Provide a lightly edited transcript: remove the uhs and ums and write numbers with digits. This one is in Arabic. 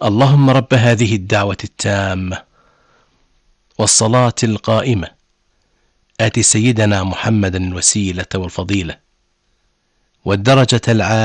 اللهم رب هذه الدعوة التامة والصلاة القائمة آت سيدنا محمدا الوسيلة والفضيلة والدرجة العالية